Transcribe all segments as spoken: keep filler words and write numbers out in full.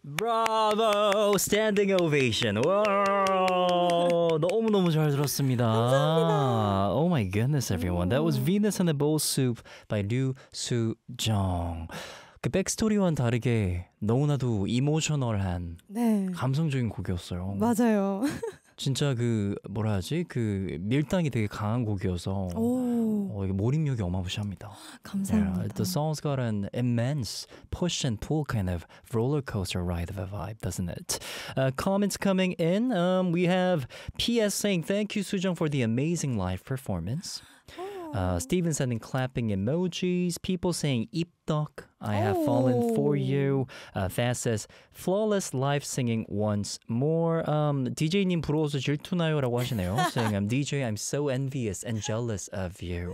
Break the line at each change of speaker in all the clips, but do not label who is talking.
Bravo! Standing ovation. 와, 너무너무 잘 들었습니다.
감사합니다.
Oh my goodness, everyone. That was
오.
Venus and the Bowl Soup by Ryu Soo-jung. 그 백스토리와는 다르게 너무나도 이모셔널한
네.
감성적인 곡이었어요.
맞아요.
진짜 그 뭐라 하지? 그 밀당이 되게 강한 곡이어서
오.
어, 이게 몰입력이 어마무시합니다.
감사합니다.
Yeah, the song's got an immense push and pull kind of roller coaster ride of a vibe, doesn't it? Uh, comments coming in. Um, we have P S saying thank you, Sujung, for the amazing live performance. Uh, Steven sending clapping emojis. People saying 입덕, I have fallen for you. Uh, Fast says flawless live singing once more. Um, 디제이님 부러워서 질투나요라고 하시네요. Saying I'm D J, I'm so envious and jealous of you.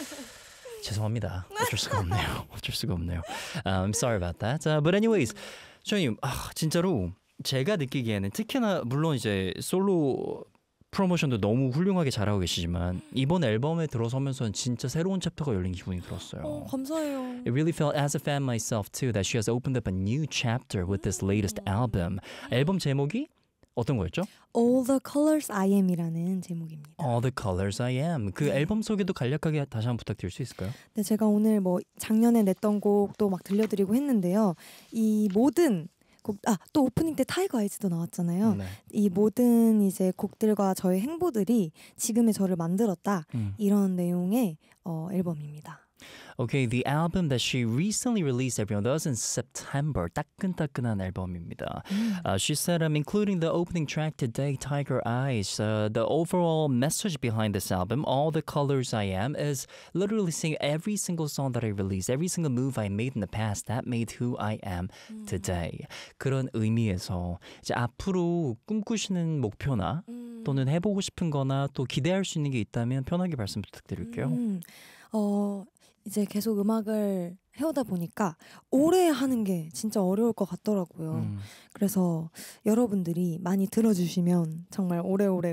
죄송합니다. 어쩔 수가 없네요. 어쩔 수가 없네요. Um, I'm sorry about that. Uh, but anyways, 저님 아, 진짜로 제가 느끼기에는 특히나 물론 이제 솔로 프로모션도 너무 훌륭하게 잘하고 계시지만 이번 앨범에 들어서면서는 진짜 새로운 챕터가 열린 기분이 들었어요.
어, 감사해요.
It really felt as a fan myself too that she has opened up a new chapter with this latest album. 앨범 제목이 어떤 거였죠?
All the Colors I Am이라는 제목입니다.
All the Colors I Am. 그
네.
앨범 소개도 간략하게 다시 한번 부탁드릴 수 있을까요?
네, 제가 오늘 뭐 작년에 냈던 곡도 막 들려드리고 했는데요. 이 모든 곡, 아, 또 오프닝 때 타이거 아이즈도 나왔잖아요.
네.
이 모든 이제 곡들과 저의 행보들이 지금의 저를 만들었다.
음.
이런 내용의 어, 앨범입니다.
Okay, the album that she recently released, everyone, that was in September. 따끈따끈한 앨범입니다. Uh, she said, um, including the opening track today, Tiger Eyes, uh, the overall message behind this album, All the Colors I Am, is literally saying every single song that I released, every single move I made in the past, that made who I am today. 그런 의미에서 이제 앞으로 꿈꾸시는 목표나
음.
또는 해보고 싶은 거나 또 기대할 수 있는 게 있다면 편하게 말씀 부탁드릴게요.
음, 어, 이제 계속 음악을 해오다 보니까 오래 하는 게 진짜 어려울 것 같더라고요.
음.
그래서 여러분들이 많이 들어주시면 정말 오래오래